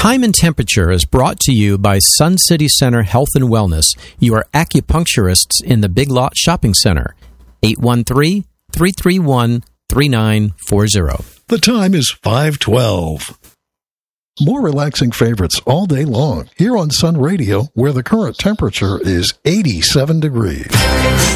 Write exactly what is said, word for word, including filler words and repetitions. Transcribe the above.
Time and Temperature is brought to you by Sun City Center Health and Wellness, your acupuncturists in the Big Lot Shopping Center. eight one three, three three one, three nine four zero. The time is five twelve. More relaxing favorites all day long here on Sun Radio, where the current temperature is eighty-seven degrees.